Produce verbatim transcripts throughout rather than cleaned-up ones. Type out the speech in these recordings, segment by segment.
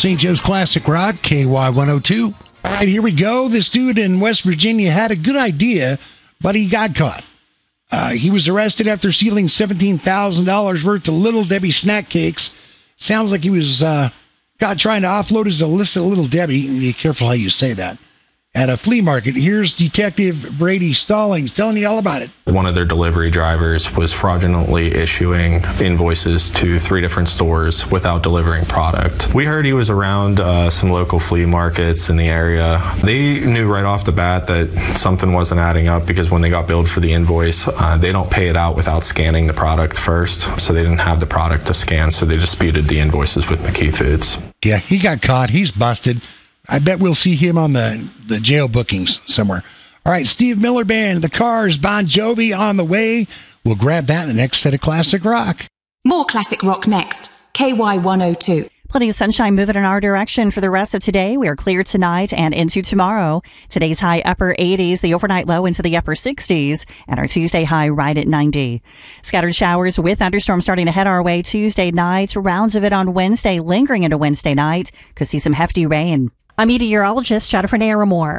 Saint Joe's Classic Rock, K Y one oh two. All right, here we go. This dude in West Virginia had a good idea, but he got caught. Uh, he was arrested after stealing seventeen thousand dollars worth of Little Debbie snack cakes. Sounds like he was uh, caught trying to offload his illicit Little Debbie. Be careful how you say that. At a flea market. Here's Detective Brady Stallings telling you all about it. One of their delivery drivers was fraudulently issuing invoices to three different stores without delivering product. We heard he was around uh, some local flea markets in the area. They knew right off the bat that something wasn't adding up because when they got billed for the invoice, uh, they don't pay it out without scanning the product first. So they didn't have the product to scan, so they disputed the invoices with McKee Foods. Yeah, he got caught. He's busted. I bet we'll see him on the, the jail bookings somewhere. All right, Steve Miller Band, The Cars, Bon Jovi on the way. We'll grab that in the next set of Classic Rock. More Classic Rock next. K Y one oh two. Plenty of sunshine moving in our direction for the rest of today. We are clear tonight and into tomorrow. Today's high upper eighties, the overnight low into the upper sixties, and our Tuesday high right at ninety. Scattered showers with thunderstorms starting to head our way Tuesday night. Rounds of it on Wednesday, lingering into Wednesday night. Could see some hefty rain. I'm meteorologist Jennifer Naramore.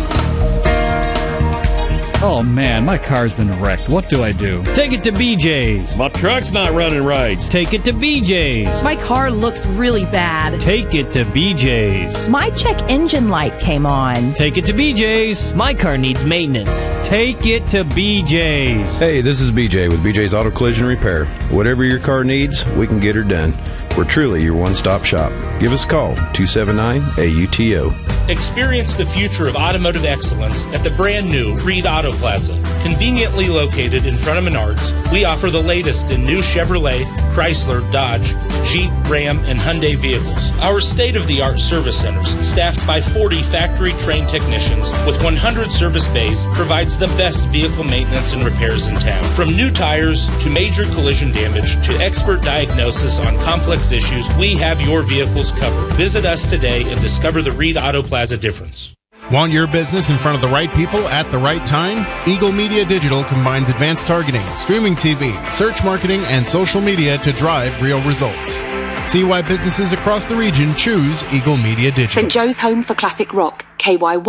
Oh man, my car's been wrecked. What do I do? Take it to B J's. My truck's not running right. Take it to B J's. My car looks really bad. Take it to B J's. My check engine light came on. Take it to B J's. My car needs maintenance. Take it to B J's. Hey, this is B J with B J's Auto Collision Repair. Whatever your car needs, we can get her done. We're truly your one-stop shop. Give us a call, two seven nine A U T O. Experience the future of automotive excellence at the brand new Reed Auto Plaza. Conveniently located in front of Menards, we offer the latest in new Chevrolet, Chrysler, Dodge, Jeep, Ram, and Hyundai vehicles. Our state-of-the-art service centers, staffed by forty factory-trained technicians with one hundred service bays, provides the best vehicle maintenance and repairs in town. From new tires to major collision damage to expert diagnosis on complex issues, we have your vehicles covered. Visit us today and discover the Reed Auto Plaza difference. Want your business in front of the right people at the right time? Eagle Media Digital combines advanced targeting, streaming T V, search marketing, and social media to drive real results. See why businesses across the region choose Eagle Media Digital. Saint Joe's home for classic rock, K Y one.